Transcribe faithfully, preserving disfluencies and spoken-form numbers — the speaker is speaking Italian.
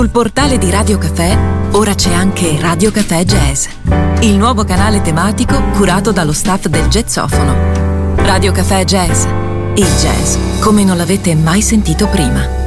Sul portale di Radio Caffè ora c'è anche Radio Caffè Jazz, il nuovo canale tematico curato dallo staff del Jazzofono. Radio Caffè Jazz, il jazz come non l'avete mai sentito prima.